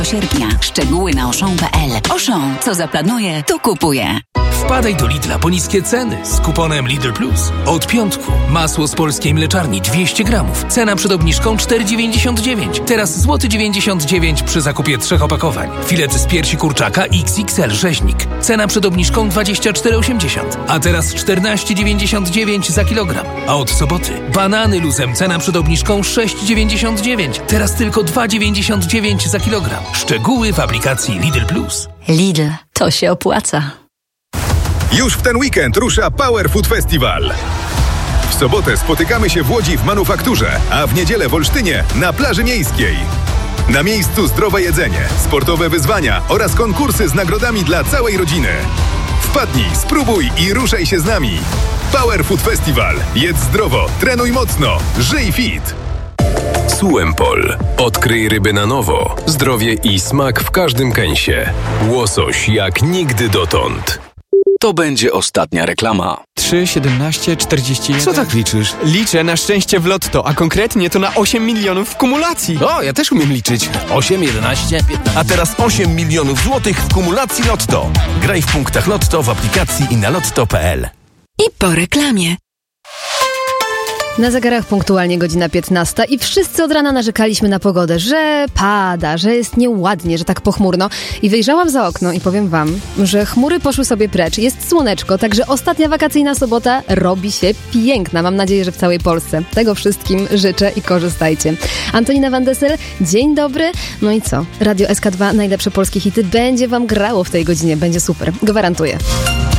sierpnia. Szczegóły na Auchan.pl. Auchan, co zaplanuje, to kupuje. Wpadaj do Lidla po niskie ceny z kuponem Lidl Plus. Od piątku masło z polskiej mleczarni 200 gramów. Cena przed obniżką 4,99. Teraz złoty 99 przy zakupie 3 opakowań. Filety z piersi kurczaka XXL rzeźnik. Cena przed obniżką 24,80. A teraz 14,99 za kilogram. A od soboty banany luzem. Cena przed obniżką 6,99. Teraz tylko 2,99 za kilogram. Szczegóły w aplikacji Lidl Plus. Lidl, to się opłaca. Już w ten weekend rusza Power Food Festival. W sobotę spotykamy się w Łodzi w Manufakturze, a w niedzielę w Olsztynie na plaży miejskiej. Na miejscu zdrowe jedzenie, sportowe wyzwania oraz konkursy z nagrodami dla całej rodziny. Wpadnij, spróbuj i ruszaj się z nami. Power Food Festival. Jedz zdrowo, trenuj mocno, żyj fit. Suempol. Odkryj ryby na nowo. Zdrowie i smak w każdym kęsie. Łosoś jak nigdy dotąd. To będzie ostatnia reklama. 3, 17, 41... Co tak liczysz? Liczę na szczęście w lotto, a konkretnie to na 8 milionów w kumulacji. O, ja też umiem liczyć. 8, 11, 15... A teraz 8 milionów złotych w kumulacji Lotto. Graj w punktach Lotto w aplikacji i na lotto.pl. I po reklamie. Na zegarach punktualnie godzina 15 i wszyscy od rana narzekaliśmy na pogodę, że pada, że jest nieładnie, że tak pochmurno. I wyjrzałam za okno i powiem wam, że chmury poszły sobie precz, jest słoneczko, także ostatnia wakacyjna sobota robi się piękna. Mam nadzieję, że w całej Polsce. Tego wszystkim życzę i korzystajcie. Antonina Van Dessel, dzień dobry. No i co? Radio SK2, najlepsze polskie hity będzie wam grało w tej godzinie, będzie super. Gwarantuję.